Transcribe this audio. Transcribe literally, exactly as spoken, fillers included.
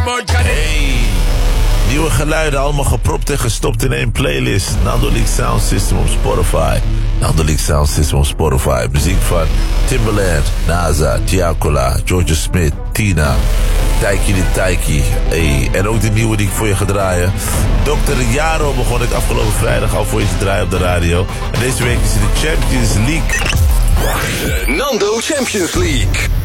Hey, nieuwe geluiden, allemaal gepropt en gestopt in één playlist. Nando League Sound System op Spotify. Nando League Sound System op Spotify. Muziek van Timbaland, NASA, Tiakola, Georgia Smith, Tina, Taiki de Taiki. Hey, en ook de nieuwe die ik voor je ga draaien. dokter Jaro begon ik afgelopen vrijdag al voor je te draaien op de radio. En deze week is het de Champions League. Nando Champions League.